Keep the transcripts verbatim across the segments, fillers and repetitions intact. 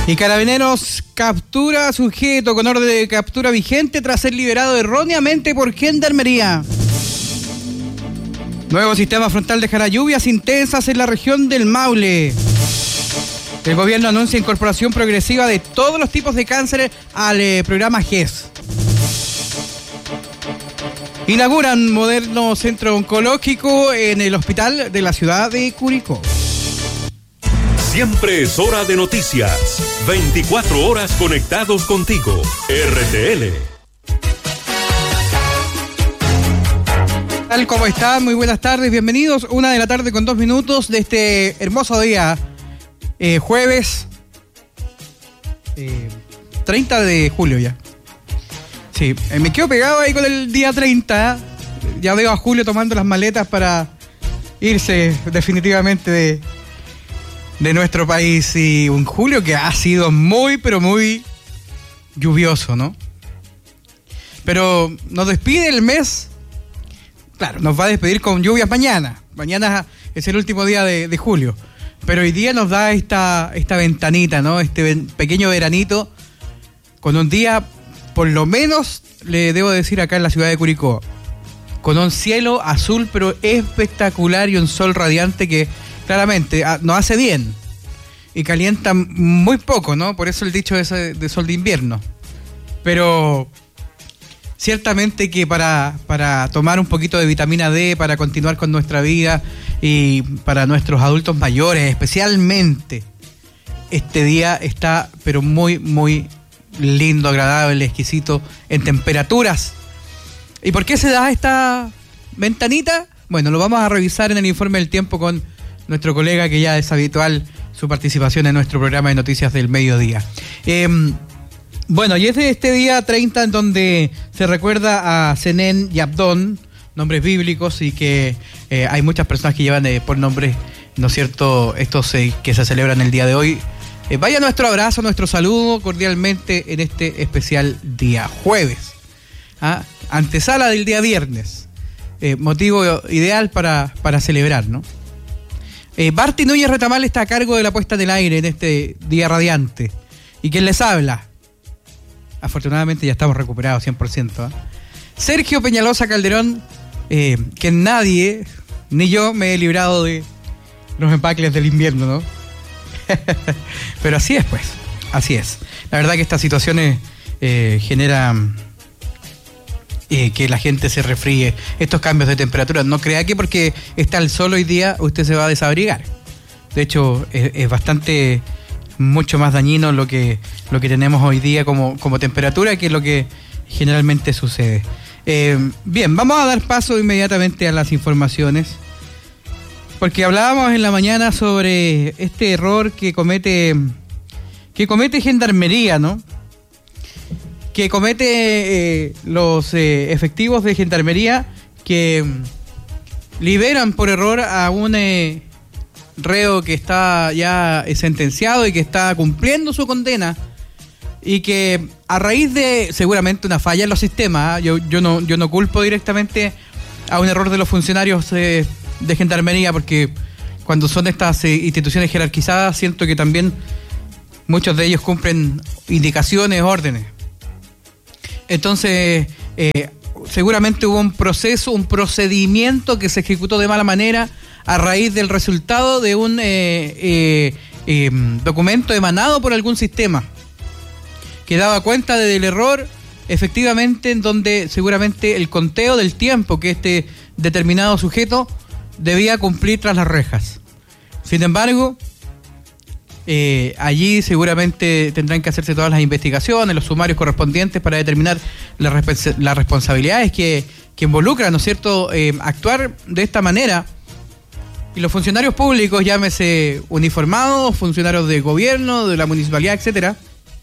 Y Carabineros captura a sujeto con orden de captura vigente tras ser liberado erróneamente por Gendarmería. Nuevo sistema frontal dejará lluvias intensas en la región del Maule. El gobierno anuncia incorporación progresiva de todos los tipos de cáncer al eh, programa G E S. Inauguran moderno centro oncológico en el hospital de la ciudad de Curicó. Siempre es hora de noticias. veinticuatro horas conectados contigo. R T L. Tal como están, muy buenas tardes, bienvenidos. Una de la tarde con dos minutos de este hermoso día, eh, jueves eh, treinta de julio ya. Sí, eh, me quedo pegado ahí con el día treinta. Ya veo a Julio tomando las maletas para irse definitivamente de... de nuestro país, y un julio que ha sido muy, pero muy lluvioso, ¿no? Pero nos despide el mes, claro, nos va a despedir con lluvias mañana. Mañana es el último día de, de julio, pero hoy día nos da esta, esta ventanita, ¿no? Este pequeño veranito, con un día, por lo menos, le debo decir acá en la ciudad de Curicó, con un cielo azul, pero espectacular, y un sol radiante que claramente nos hace bien y calienta muy poco, ¿no? Por eso el dicho ese de sol de invierno. Pero ciertamente que para, para tomar un poquito de vitamina D, para continuar con nuestra vida, y para nuestros adultos mayores especialmente, este día está pero muy, muy lindo, agradable, exquisito en temperaturas. ¿Y por qué se da esta ventanita? Bueno, lo vamos a revisar en el informe del tiempo con nuestro colega, que ya es habitual su participación en nuestro programa de noticias del mediodía. Eh, bueno, y es de este día treinta en donde se recuerda a Zenén y Abdón, nombres bíblicos, y que eh, hay muchas personas que llevan eh, por nombre, ¿no es cierto?, estos eh, que se celebran el día de hoy. Eh, vaya nuestro abrazo, nuestro saludo cordialmente en este especial día jueves, ¿ah? Antesala del día viernes, eh, motivo ideal para, para celebrar, ¿no? Eh, Barty Núñez Retamal está a cargo de la puesta del aire en este día radiante. ¿Y quién les habla? Afortunadamente ya estamos recuperados cien por ciento. ¿eh? Sergio Peñalosa Calderón, eh, que nadie, ni yo, me he librado de los empacles del invierno, ¿no? Pero así es, pues, así es. La verdad que estas situaciones eh, generan... Eh, que la gente se resfríe, estos cambios de temperatura. No crea que porque está el sol hoy día usted se va a desabrigar. De hecho, es, es bastante, mucho más dañino lo que, lo que tenemos hoy día como, como temperatura que lo que generalmente sucede. Eh, bien, vamos a dar paso inmediatamente a las informaciones, porque hablábamos en la mañana sobre este error que comete, que comete Gendarmería, ¿no? que comete eh, los eh, efectivos de Gendarmería, que mm, liberan por error a un eh, reo que está ya eh, sentenciado y que está cumpliendo su condena, y que a raíz de seguramente una falla en los sistemas, ¿eh? yo, yo, no, yo no culpo directamente a un error de los funcionarios eh, de Gendarmería, porque cuando son estas eh, instituciones jerarquizadas, siento que también muchos de ellos cumplen indicaciones, órdenes. Entonces, eh, seguramente hubo un proceso, un procedimiento que se ejecutó de mala manera a raíz del resultado de un eh, eh, eh, documento emanado por algún sistema que daba cuenta del error, efectivamente, en donde seguramente el conteo del tiempo que este determinado sujeto debía cumplir tras las rejas. Sin embargo, Eh, allí seguramente tendrán que hacerse todas las investigaciones, los sumarios correspondientes para determinar las, respons- las responsabilidades que, que involucran, ¿no es cierto?, eh, actuar de esta manera. Y los funcionarios públicos, llámese uniformados, funcionarios de gobierno, de la municipalidad, etcétera,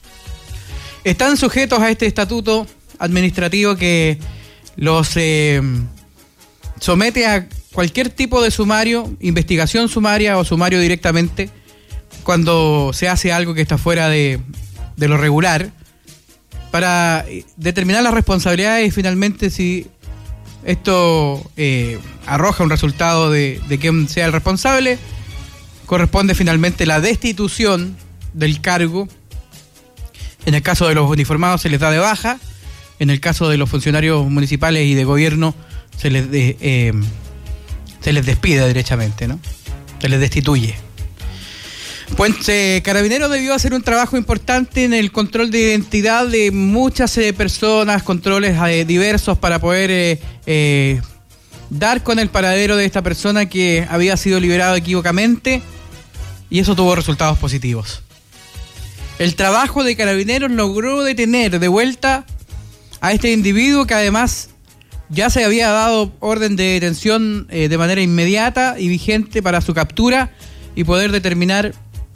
están sujetos a este estatuto administrativo que los eh, somete a cualquier tipo de sumario, investigación sumaria o sumario directamente, cuando se hace algo que está fuera de, de lo regular, para determinar las responsabilidades y finalmente si esto eh, arroja un resultado de, de quién sea el responsable, corresponde finalmente la destitución del cargo En el caso de los uniformados se les da de baja. En el caso de los funcionarios municipales y de gobierno se les de, eh, se les despide derechamente, ¿no? Se les destituye. Pues eh, Carabineros debió hacer un trabajo importante en el control de identidad de muchas eh, personas, controles eh, diversos para poder eh, eh, dar con el paradero de esta persona que había sido liberado equívocamente, y eso tuvo resultados positivos. El trabajo de Carabineros logró detener de vuelta a este individuo que además ya se había dado orden de detención eh, de manera inmediata y vigente para su captura y poder determinar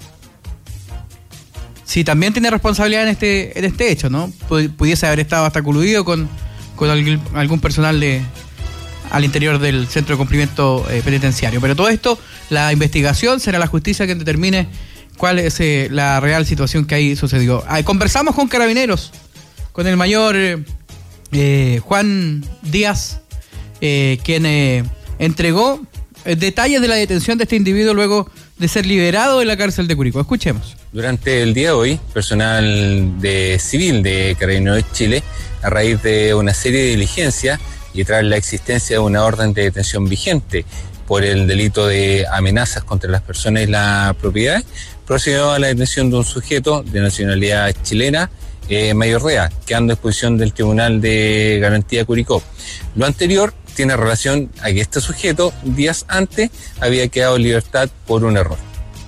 si también tiene responsabilidad en este en este hecho, ¿no? Pudiese haber estado hasta coludido con, con algún, algún personal de al interior del centro de cumplimiento eh, penitenciario. Pero todo esto, la investigación, será la justicia quien determine cuál es eh, la real situación que ahí sucedió. Ah, conversamos con Carabineros, con el mayor eh, eh, Juan Díaz, eh, quien eh, entregó eh, detalles de la detención de este individuo luego de ser liberado de la cárcel de Curicó. Escuchemos. Durante el día de hoy, personal de civil de Carabineros de Chile, a raíz de una serie de diligencias y tras la existencia de una orden de detención vigente por el delito de amenazas contra las personas y la propiedad, procedió a la detención de un sujeto de nacionalidad chilena, eh, mayor de edad, quedando a disposición del Tribunal de Garantía Curicó. Lo anterior tiene relación a que este sujeto, días antes, había quedado en libertad por un error.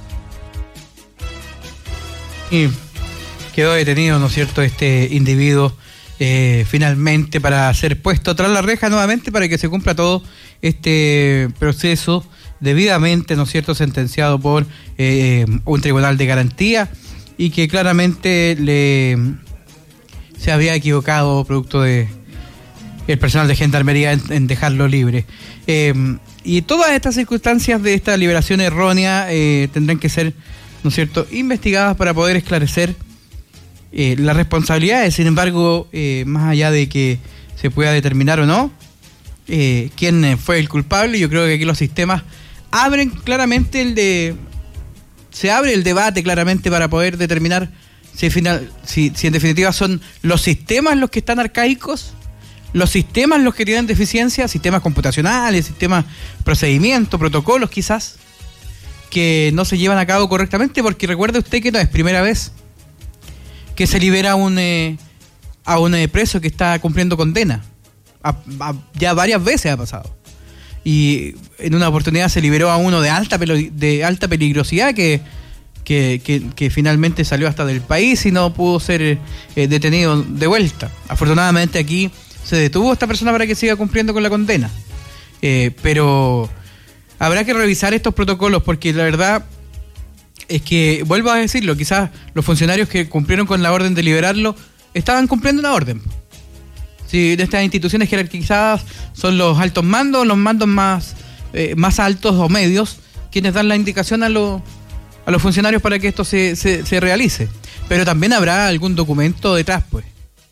Y quedó detenido, ¿no es cierto?, este individuo eh, finalmente para ser puesto tras la reja nuevamente para que se cumpla todo este proceso debidamente, ¿no es cierto?, sentenciado por eh, un tribunal de garantía y que claramente le se había equivocado producto de el personal de gendarmería en, en dejarlo libre. Eh, y todas estas circunstancias de esta liberación errónea eh, tendrán que ser, ¿no es cierto?, investigadas para poder esclarecer eh, las responsabilidades. Sin embargo, eh, más allá de que se pueda determinar o no eh, quién fue el culpable, yo creo que aquí los sistemas abren claramente el de... Se abre el debate claramente para poder determinar si, final, si, si en definitiva son los sistemas los que están arcaicos, los sistemas los que tienen deficiencias, sistemas computacionales, sistemas, procedimientos, protocolos quizás, que no se llevan a cabo correctamente, porque recuerde usted que no es primera vez que se libera un, eh, a un eh, preso que está cumpliendo condena. A, a, ya varias veces ha pasado. Y en una oportunidad se liberó a uno de alta de alta peligrosidad que, que, que, que finalmente salió hasta del país y no pudo ser eh, detenido de vuelta. Afortunadamente aquí se detuvo a esta persona para que siga cumpliendo con la condena. Eh, pero habrá que revisar estos protocolos porque la verdad es que, vuelvo a decirlo, quizás los funcionarios que cumplieron con la orden de liberarlo estaban cumpliendo una orden. Sí, de estas instituciones jerarquizadas son los altos mandos, los mandos más, eh, más altos o medios, quienes dan la indicación a, lo, a los funcionarios para que esto se, se, se realice. Pero también habrá algún documento detrás, pues.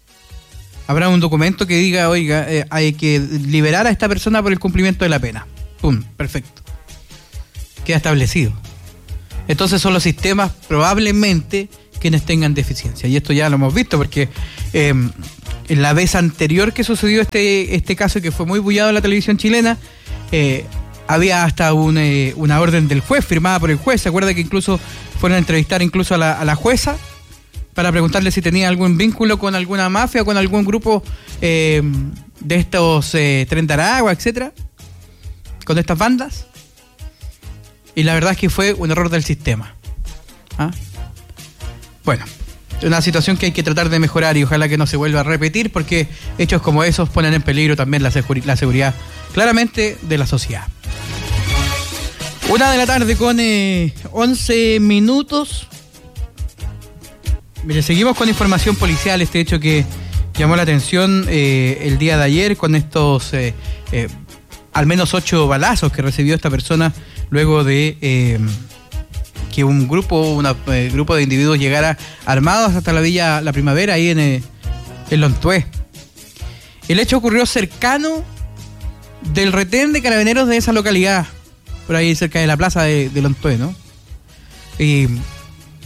Habrá un documento que diga, oiga, eh, hay que liberar a esta persona por el cumplimiento de la pena. Pum, perfecto. Queda establecido. Entonces son los sistemas probablemente quienes tengan deficiencia. Y esto ya lo hemos visto porque eh, en la vez anterior que sucedió este, este caso, que fue muy bullado en la televisión chilena, eh, había hasta un, eh, una orden del juez, firmada por el juez. ¿Se acuerda que incluso fueron a entrevistar incluso a la, a la jueza para preguntarle si tenía algún vínculo con alguna mafia o con algún grupo eh, de estos eh, Tren de Aragua, etcétera, con estas bandas? Y la verdad es que fue un error del sistema. ¿Ah? Bueno, una situación que hay que tratar de mejorar y ojalá que no se vuelva a repetir porque hechos como esos ponen en peligro también la, seguri- la seguridad claramente de la sociedad. Una de la tarde con eh, once minutos. Mire, seguimos con información policial, este hecho que llamó la atención eh, el día de ayer con estos eh, eh, al menos ocho balazos que recibió esta persona luego de eh, que un grupo un eh, grupo de individuos llegara armados hasta la Villa La Primavera, ahí en, eh, en Lontué. El hecho ocurrió cercano del retén de Carabineros de esa localidad, por ahí cerca de la plaza de, de Lontué, ¿no? Y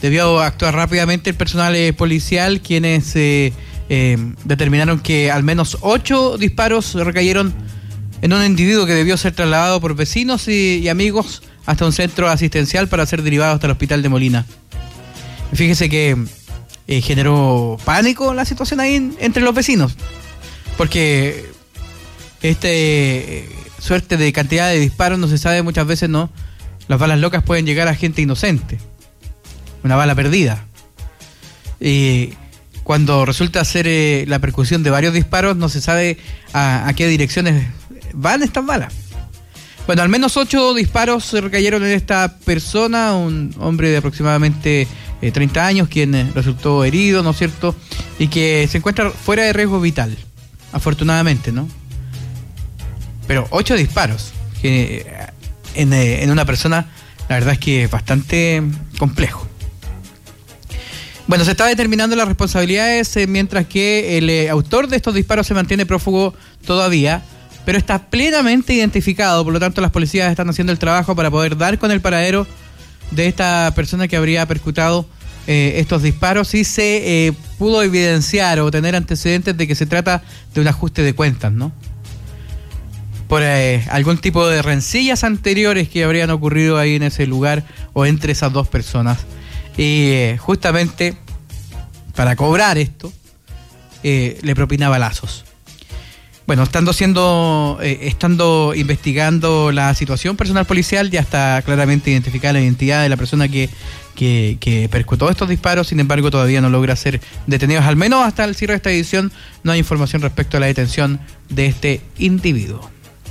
debió actuar rápidamente el personal eh, policial, quienes eh, eh, determinaron que al menos ocho disparos recayeron en un individuo que debió ser trasladado por vecinos y, y amigos hasta un centro asistencial para ser derivado hasta el hospital de Molina. Fíjese que eh, generó pánico la situación ahí en, entre los vecinos, porque este eh, suerte de cantidad de disparos no se sabe muchas veces, ¿no? Las balas locas pueden llegar a gente inocente, una bala perdida. Y cuando resulta ser eh, la percusión de varios disparos, no se sabe a, a qué direcciones van estas balas. Bueno, al menos ocho disparos recayeron en esta persona, un hombre de aproximadamente eh, treinta años, quien eh, resultó herido, ¿no es cierto? Y que se encuentra fuera de riesgo vital, afortunadamente, ¿no? Pero ocho disparos que, eh, en, eh, en una persona, la verdad es que es bastante complejo. Bueno, se está determinando las responsabilidades, eh, mientras que el eh, autor de estos disparos se mantiene prófugo todavía, pero está plenamente identificado. Por lo tanto, las policías están haciendo el trabajo para poder dar con el paradero de esta persona que habría percutado eh, estos disparos, y se eh, pudo evidenciar o tener antecedentes de que se trata de un ajuste de cuentas, ¿no? Por eh, algún tipo de rencillas anteriores que habrían ocurrido ahí en ese lugar o entre esas dos personas. Y eh, justamente para cobrar esto, eh, le propina balazos. Bueno, estando siendo, eh, estando investigando la situación, personal policial ya está claramente identificada la identidad de la persona que, que, que percutó estos disparos. Sin embargo, todavía no logra ser detenidos. Al menos hasta el cierre de esta edición no hay información respecto a la detención de este individuo.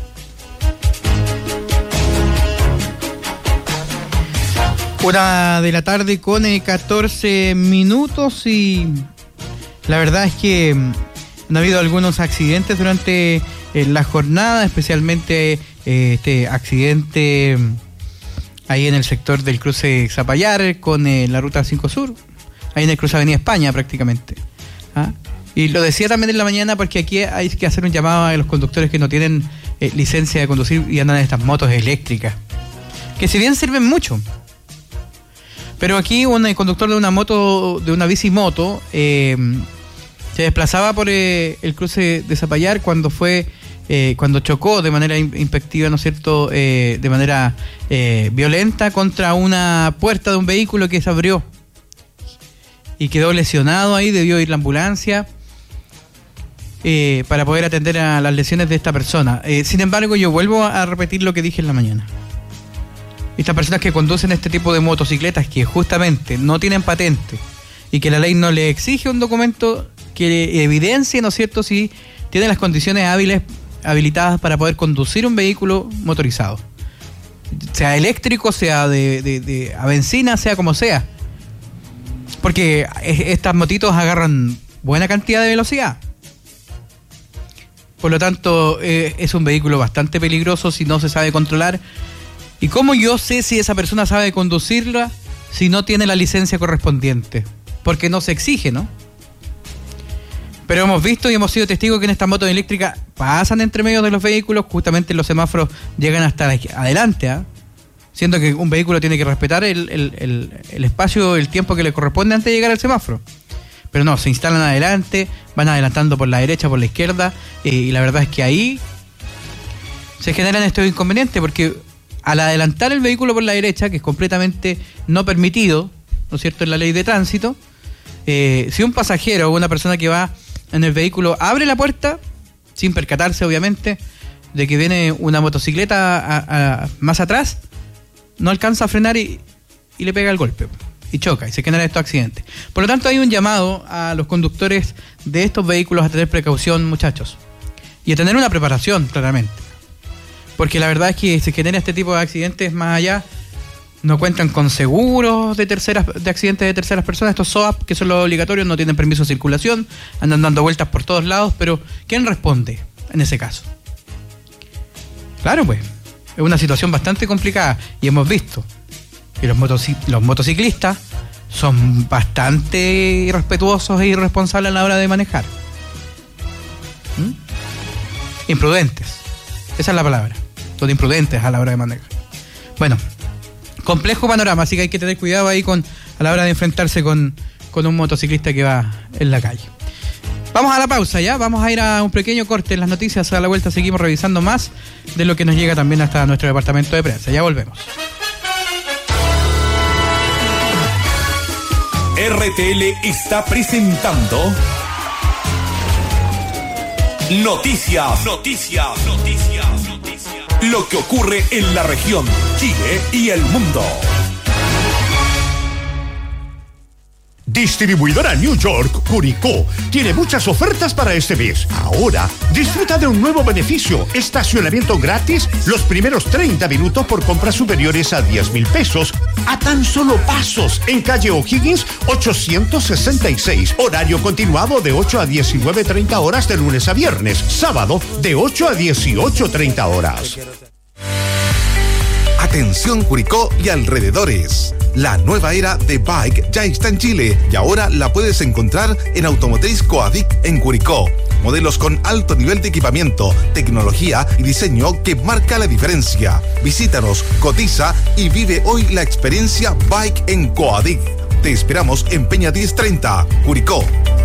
Una de la tarde con eh, catorce minutos, y la verdad es que no ha habido algunos accidentes durante eh, la jornada, especialmente eh, este accidente ahí en el sector del cruce Zapallar con eh, la ruta cinco Sur, ahí en el cruce Avenida España prácticamente. ¿Ah? Y lo decía también en la mañana porque aquí hay que hacer un llamado a los conductores que no tienen eh, licencia de conducir y andan en estas motos eléctricas, que si bien sirven mucho, pero aquí un eh, conductor de una moto, de una bicimoto, eh, se desplazaba por eh, el cruce de Zapallar cuando fue, eh, cuando chocó de manera impactiva, ¿no es cierto?, eh, de manera eh, violenta contra una puerta de un vehículo que se abrió y quedó lesionado ahí. Debió ir la ambulancia eh, para poder atender a las lesiones de esta persona. Eh, sin embargo, yo vuelvo a repetir lo que dije en la mañana. Estas personas que conducen este tipo de motocicletas, que justamente no tienen patente y que la ley no le exige un documento que evidencie, ¿no es cierto?, si tienen las condiciones hábiles, habilitadas para poder conducir un vehículo motorizado, sea eléctrico, sea de, de, de a benzina, sea como sea, porque estas motitos agarran buena cantidad de velocidad. Por lo tanto, eh, es un vehículo bastante peligroso si no se sabe controlar. ¿Y cómo yo sé si esa persona sabe conducirla si no tiene la licencia correspondiente? Porque no se exige, ¿no? Pero hemos visto y hemos sido testigos que en estas motos eléctricas pasan entre medio de los vehículos, justamente los semáforos llegan hasta adelante, ¿eh? Siendo que un vehículo tiene que respetar el, el, el, el espacio, el tiempo que le corresponde antes de llegar al semáforo. Pero no, se instalan adelante, van adelantando por la derecha, por la izquierda, eh, y la verdad es que ahí se generan estos inconvenientes, porque al adelantar el vehículo por la derecha, que es completamente no permitido, ¿no es cierto?, en la ley de tránsito, eh, si un pasajero o una persona que va en el vehículo abre la puerta, sin percatarse obviamente de que viene una motocicleta a, a, más atrás, no alcanza a frenar y, y le pega el golpe y choca y se generan estos accidentes. Por lo tanto, hay un llamado a los conductores de estos vehículos a tener precaución, muchachos, y a tener una preparación, claramente, porque la verdad es que se genera este tipo de accidentes. Más allá, no cuentan con seguros de terceras de accidentes de terceras personas. Estos S O A P, que son los obligatorios, no tienen permiso de circulación, andan dando vueltas por todos lados. Pero ¿quién responde en ese caso? Claro, pues es una situación bastante complicada, y hemos visto que los, motoci- los motociclistas son bastante irrespetuosos e irresponsables a la hora de manejar. ¿Mm? Imprudentes, esa es la palabra. Son imprudentes a la hora de manejar. Bueno, complejo panorama, así que hay que tener cuidado ahí con a la hora de enfrentarse con, con un motociclista que va en la calle. Vamos a la pausa ya, vamos a ir a un pequeño corte en las noticias. A la vuelta seguimos revisando más de lo que nos llega también hasta nuestro departamento de prensa. Ya volvemos. R T L está presentando Noticias, Noticias, Noticias, Noticias. Lo que ocurre en la región, Chile y el mundo. Distribuidora New York, Curicó, tiene muchas ofertas para este mes. Ahora, disfruta de un nuevo beneficio, estacionamiento gratis los primeros treinta minutos por compras superiores a diez mil pesos, a tan solo pasos, en calle O'Higgins ochocientos sesenta y seis, horario continuado de ocho a diecinueve treinta horas de lunes a viernes, sábado de ocho a dieciocho treinta horas. Atención Curicó y alrededores. La nueva era de Bike ya está en Chile y ahora la puedes encontrar en Automotriz Coadic en Curicó. Modelos con alto nivel de equipamiento, tecnología y diseño que marca la diferencia. Visítanos, cotiza y vive hoy la experiencia Bike en Coadic. Te esperamos en Peña diez treinta, Curicó.